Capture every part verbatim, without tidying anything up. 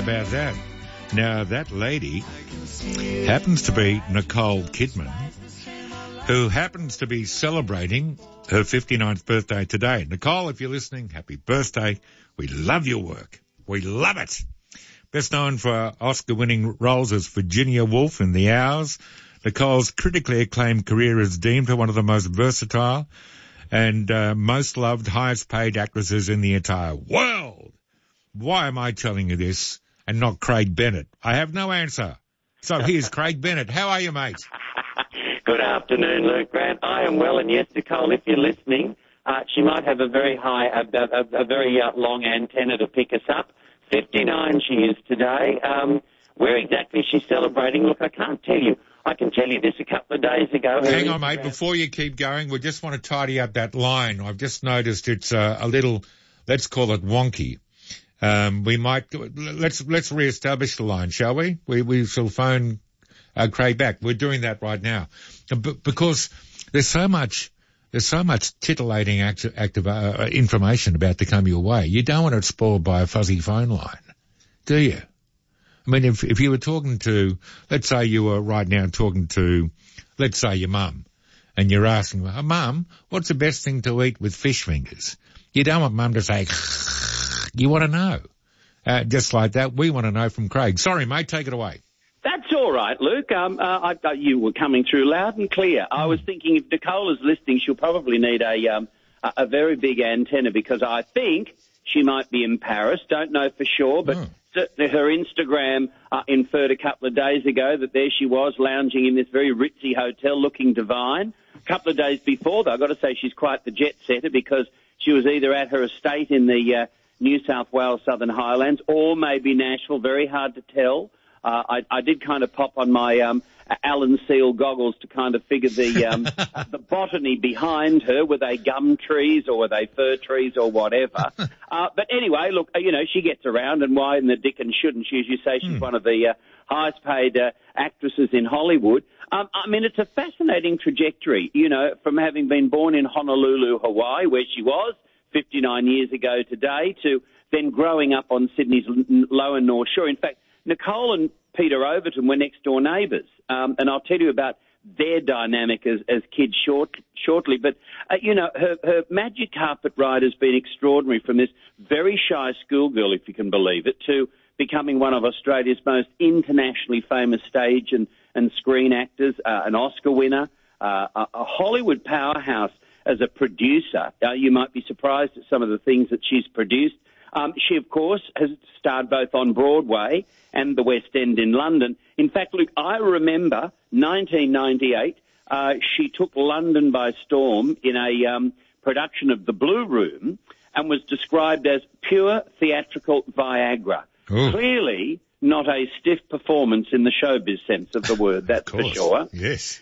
about that? Now, that lady happens to be Nicole Kidman, who happens to be celebrating her fifty-ninth birthday today. Nicole, if you're listening, happy birthday. We love your work. We love it. Best known for Oscar-winning roles as Virginia Woolf in The Hours, Nicole's critically acclaimed career has deemed her one of the most versatile and uh, most loved, highest-paid actresses in the entire world. Why am I telling you this and not Craig Bennett? I have no answer. So here's Craig Bennett. How are you, mate? Good afternoon, Luke Grant. I am well, and yes, Nicole, if you're listening, uh, she might have a very high, a, a, a very uh, long antenna to pick us up. fifty-nine she is today. Um, where exactly she's celebrating, look, I can't tell you. I can tell you this a couple of days ago. Hang on, mate. Before you keep going, we just want to tidy up that line. I've just noticed it's uh, a little, let's call it wonky. Um, we might, let's, let's re-establish the line, shall we? We, we shall phone uh, Craig back. We're doing that right now. B- because there's so much, there's so much titillating active, active uh, information about to come your way. You don't want it spoiled by a fuzzy phone line, do you? I mean, if, if you were talking to, let's say you were right now talking to, let's say your mum, and you're asking her, Mum, what's the best thing to eat with fish fingers? You don't want Mum to say, you want to know. Uh, just like that, we want to know from Craig. Sorry, mate, take it away. That's all right, Luke. Um, uh, I, uh, you were coming through loud and clear. Mm. I was thinking if Nicole is listening, she'll probably need a, um, a, a very big antenna because I think she might be in Paris. Don't know for sure, but mm. certainly her Instagram uh, inferred a couple of days ago that there she was lounging in this very ritzy hotel looking divine. A couple of days before, though, I've got to say she's quite the jet setter because she was either at her estate in the uh, New South Wales Southern Highlands or maybe Nashville, very hard to tell. Uh, I, I did kind of pop on my um, Alan Seal goggles to kind of figure the um, the botany behind her. Were they gum trees or were they fir trees or whatever? Uh, but anyway, look, you know, she gets around, and why in the dickens shouldn't she? As you say, she's mm. one of the uh, highest paid uh, actresses in Hollywood. Um, I mean, it's a fascinating trajectory, you know, from having been born in Honolulu, Hawaii, where she was fifty-nine years ago today, to then growing up on Sydney's lower North Shore. In fact, Nicole and Peter Overton were next-door neighbours, um, and I'll tell you about their dynamic as, as kids short, shortly. But, uh, you know, her, her magic carpet ride has been extraordinary, from this very shy schoolgirl, if you can believe it, to becoming one of Australia's most internationally famous stage and, and screen actors, uh, an Oscar winner, uh, a, a Hollywood powerhouse as a producer. Uh, you might be surprised at some of the things that she's produced. Um, she, of course, has starred both on Broadway and the West End in London. In fact, Luke, I remember nineteen ninety-eight, uh, she took London by storm in a um, production of The Blue Room and was described as pure theatrical Viagra. Ooh. Clearly not a stiff performance in the showbiz sense of the word, that's for sure. Yes.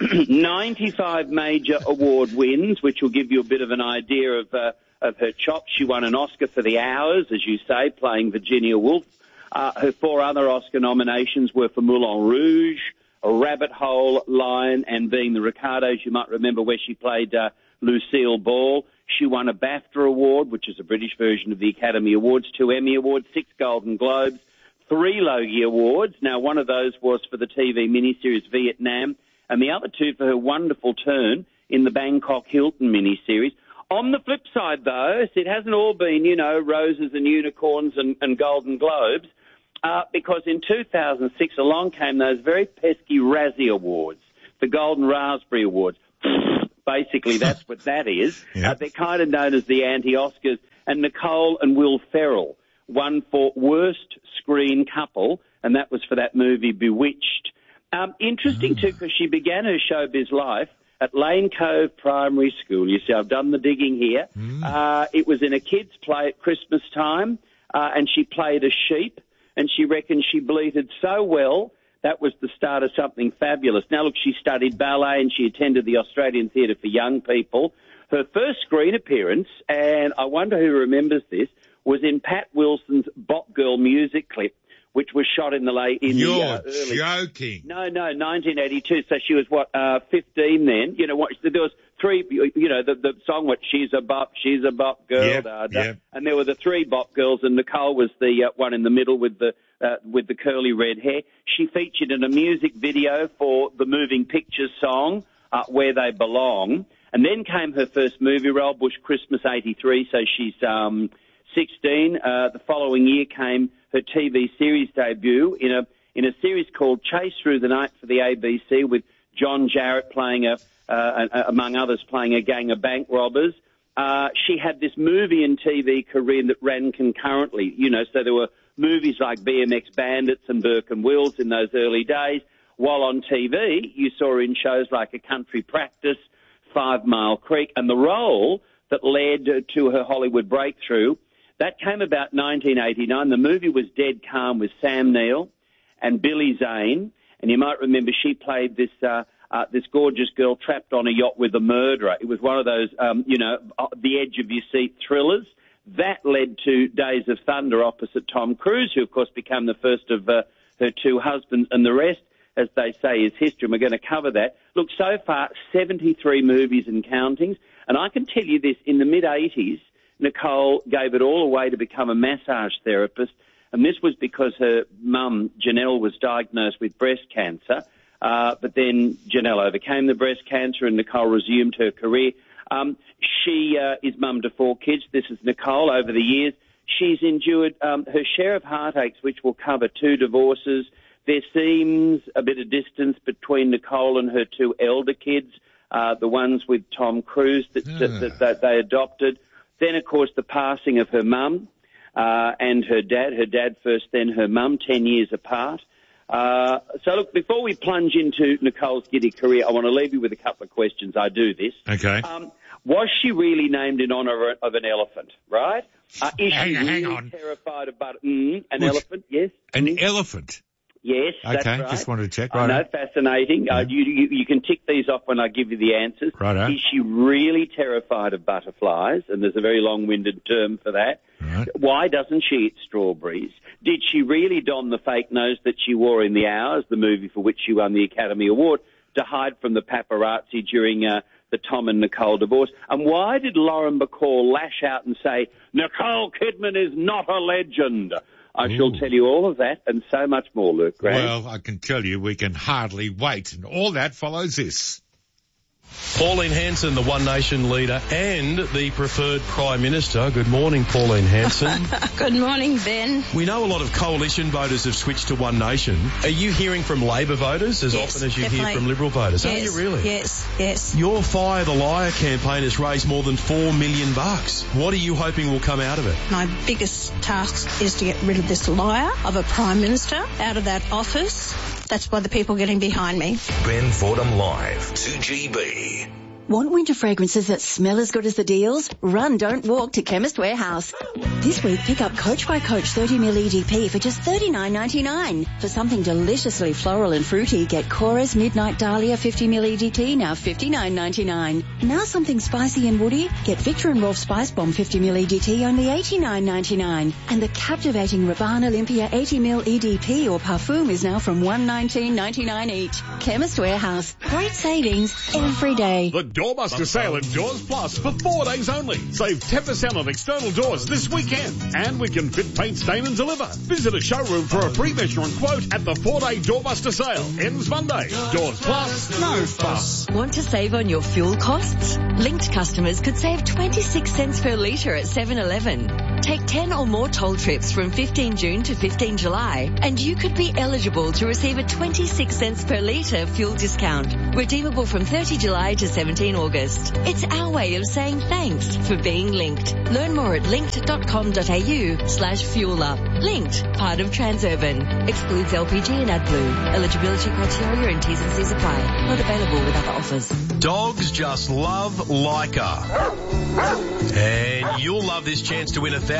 ninety-five major award wins, which will give you a bit of an idea of... Uh, of her chops. She won an Oscar for The Hours, as you say, playing Virginia Woolf. Uh, her four other Oscar nominations were for Moulin Rouge, A Rabbit Hole, Lion, and Being the Ricardos. You might remember where she played uh, Lucille Ball. She won a BAFTA Award, which is a British version of the Academy Awards, two Emmy Awards, six Golden Globes, three Logie Awards. Now, one of those was for the T V miniseries Vietnam, and the other two for her wonderful turn in the Bangkok Hilton miniseries. On the flip side, though, it hasn't all been, you know, roses and unicorns and, and golden globes, uh, because in two thousand six along came those very pesky Razzie Awards, the Golden Raspberry Awards. Basically, that's what that is. Yep. Uh, they're kind of known as the anti-Oscars. And Nicole and Will Ferrell won for Worst Screen Couple, and that was for that movie Bewitched. Um, interesting, too, because she began her showbiz life at Lane Cove Primary School. You see, I've done the digging here. Mm. Uh, it was in a kid's play at Christmas time, uh, and she played a sheep, and she reckoned she bleated so well that was the start of something fabulous. Now, look, she studied ballet, and she attended the Australian Theatre for Young People. Her first screen appearance, and I wonder who remembers this, was in Pat Wilson's Bop Girl music clip, which was was shot in the late in You're the uh, early. joking. No, no, nineteen eighty-two. So she was what, uh, fifteen then. You know what? There was three. You know the the song, what? She's a bop, she's a bop girl. Yep, da, da. yep. And there were the three bop girls, and Nicole was the uh, one in the middle with the uh, with the curly red hair. She featured in a music video for the Moving Pictures song uh, "Where They Belong," and then came her first movie role, Bush Christmas eighty-three. So she's um, sixteen. Uh, the following year came her T V series debut in a in a series called Chase Through the Night for the A B C, with John Jarrett playing a, uh, a among others, playing a gang of bank robbers. Uh, she had this movie and T V career that ran concurrently, you know, so there were movies like B M X Bandits and Burke and Wills in those early days, while on T V you saw her in shows like A Country Practice, Five Mile Creek, and the role that led to her Hollywood breakthrough, that came about nineteen eighty-nine. The movie was Dead Calm with Sam Neill and Billy Zane, and you might remember she played this uh, uh, this gorgeous girl trapped on a yacht with a murderer. It was one of those, um, you know, the edge of your seat thrillers. That led to Days of Thunder opposite Tom Cruise, who, of course, became the first of uh, her two husbands, and the rest, as they say, is history, and we're going to cover that. Look, so far, seventy-three movies and countings, and I can tell you this, in the mid-eighties, Nicole gave it all away to become a massage therapist, and this was because her mum, Janelle, was diagnosed with breast cancer, uh, but then Janelle overcame the breast cancer and Nicole resumed her career. Um, she uh, is mum to four kids. This is Nicole. Over the years, she's endured um, her share of heartaches, which will cover two divorces. There seems a bit of distance between Nicole and her two elder kids, uh, the ones with Tom Cruise that, yeah. that, that, that they adopted. Then, of course, the passing of her mum uh, and her dad. Her dad first, then her mum, ten years apart. Uh, so, look, before we plunge into Nicole's giddy career, I want to leave you with a couple of questions. I do this. Okay. Um, was she really named in honour of an elephant, right? Uh, is hang, she hang really on. terrified about mm, an Which, elephant? Yes. An mm. elephant? Yes, that's Okay, right. just wanted to check. I Right. know, fascinating. Yeah. Uh, you, you, you can tick these off when I give you the answers. Righto. Is she really terrified of butterflies? And there's a very long-winded term for that. Right. Why doesn't she eat strawberries? Did she really don the fake nose that she wore in The Hours, the movie for which she won the Academy Award, to hide from the paparazzi during uh, the Tom and Nicole divorce? And why did Lauren Bacall lash out and say, Nicole Kidman is not a legend? I Ooh. shall tell you all of that and so much more, Luke Grant. Well, I can tell you we can hardly wait. And all that follows this. Pauline Hanson, the One Nation leader and the preferred Prime Minister. Good morning, Pauline Hanson. Good morning, Ben. We know a lot of coalition voters have switched to One Nation. Are you hearing from Labor voters as Yes, often as you definitely. hear from Liberal voters? Yes, Are you really? Yes, yes. Your Fire the Liar campaign has raised more than four million bucks. What are you hoping will come out of it? My biggest task is to get rid of this liar of a Prime Minister out of that office. That's why the people getting behind me. Ben Fordham Live, two G B. Want winter fragrances that smell as good as the deals? Run, don't walk to Chemist Warehouse. This week, pick up Coach by Coach thirty milliliter E D P for just thirty-nine ninety-nine. For something deliciously floral and fruity, get Cora's Midnight Dahlia fifty milliliter E D T, now fifty-nine ninety-nine. Now something spicy and woody, get Victor and Rolf Spice Bomb fifty milliliter E D T, only eighty-nine ninety-nine. And the captivating Rabanne Olympia eighty milliliter E D P or Parfum is now from one nineteen ninety-nine each. Chemist Warehouse. Great savings every day. The Doorbuster sale at Doors Plus for four days only. Save ten percent on external doors this weekend. And we can fit, paint, stain and deliver. Visit a showroom for a free measurement quote at the four-day Doorbuster sale. Ends Monday. Doors Plus, no fuss. Want to save on your fuel costs? Linked customers could save twenty-six cents per litre at seven eleven. Take ten or more toll trips from fifteenth June to fifteenth July and you could be eligible to receive a twenty-six cents per litre fuel discount. Redeemable from thirtieth July to seventeenth August. It's our way of saying thanks for being linked. Learn more at linked.com.au slash fuel up. Linked, part of Transurban. Excludes L P G and AdBlue. Eligibility criteria and T's and C's apply. Not available with other offers. Dogs just love Leica. And you'll love this chance to win a thousand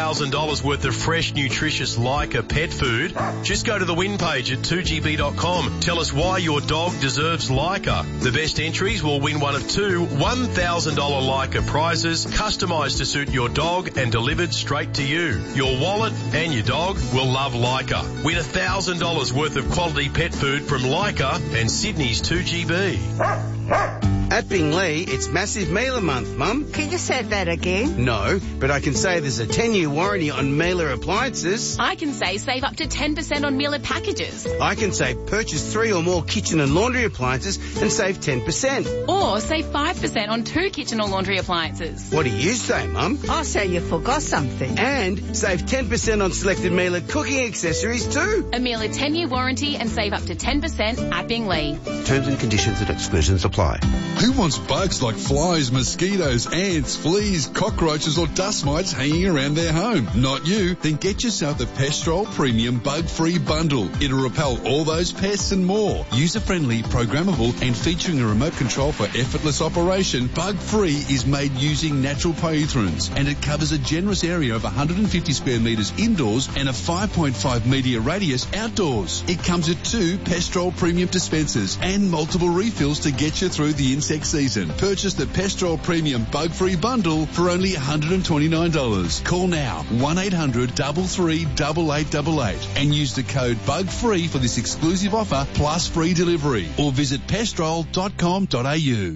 thousand dollars worth of fresh, nutritious Leica pet food, just go to the win page at two G B dot com. Tell us why your dog deserves Leica. The best entries will win one of two one thousand dollars Leica prizes, customised to suit your dog and delivered straight to you. Your wallet and your dog will love Leica. Win one thousand dollars worth of quality pet food from Leica and Sydney's two G B. At Binglee, it's Massive Mailer Month, Mum. Can you say that again? No, but I can say there's a ten-year warranty on Mailer appliances. I can say save up to ten percent on Mailer packages. I can say purchase three or more kitchen and laundry appliances and save ten percent. Or save five percent on two kitchen or laundry appliances. What do you say, Mum? I say you forgot something. And save ten percent on selected Mailer cooking accessories too. A Mailer ten-year warranty and save up to ten percent at Binglee. Terms and conditions and exclusions apply. Who wants bugs like flies, mosquitoes, ants, fleas, cockroaches or dust mites hanging around their home? Not you. Then get yourself the Pestrol Premium Bug-Free Bundle. It'll repel all those pests and more. User-friendly, programmable and featuring a remote control for effortless operation, Bug-Free is made using natural polythrons and it covers a generous area of one hundred fifty square metres indoors and a five point five metre radius outdoors. It comes with two Pestrol Premium dispensers and multiple refills to get you through the insect season. Purchase the Pestrol Premium Bug-Free Bundle for only one hundred twenty-nine dollars. Call now one eight hundred three three eight eight eight eight and use the code BUGFREE for this exclusive offer plus free delivery or visit pestrol dot com dot a u.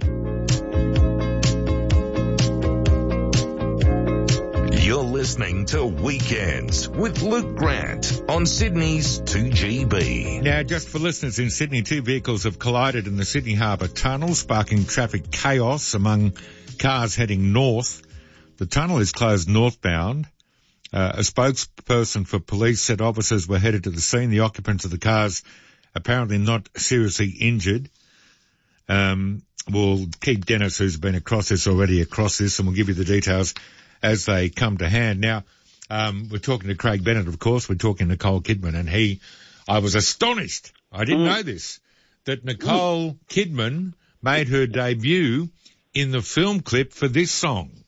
You're listening to Weekends with Luke Grant on Sydney's two G B. Now, just for listeners in Sydney, two vehicles have collided in the Sydney Harbour Tunnel, sparking traffic chaos among cars heading north. The tunnel is closed northbound. Uh, a spokesperson for police said officers were headed to the scene. The occupants of the cars apparently not seriously injured. Um, we'll keep Dennis, who's been across this already, across this, and we'll give you the details as they come to hand. Now, um, we're talking to Craig Bennett, of course. We're talking to Nicole Kidman, and he, I was astonished. I didn't mm. know this, that Nicole mm. Kidman made her debut in the film clip for this song.